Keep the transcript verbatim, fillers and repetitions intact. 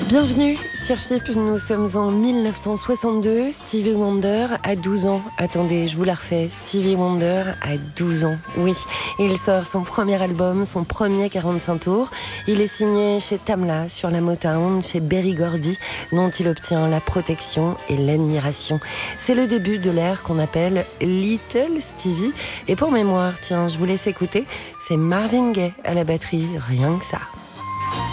Bienvenue sur F I P, nous sommes en mille neuf cent soixante-deux, Stevie Wonder a douze ans. Attendez, je vous la refais, Stevie Wonder a douze ans, oui. Il sort son premier album, son premier quarante-cinq tours. Il est signé chez Tamla sur la Motown, chez Berry Gordy, dont il obtient la protection et l'admiration. C'est le début de l'ère qu'on appelle Little Stevie. Et pour mémoire, tiens, je vous laisse écouter, c'est Marvin Gaye à la batterie, rien que ça.